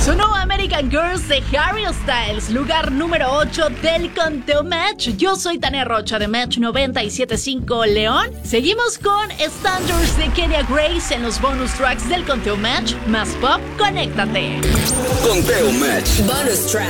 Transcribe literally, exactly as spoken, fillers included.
Sonó American Girls de Harry Styles, lugar número ocho del conteo Match. Yo soy Tania Rocha de Match noventa y siete punto cinco León. Seguimos con Standards de Kenya Grace en los bonus tracks del conteo Match. Más pop, conéctate. Conteo Match. Bonus track.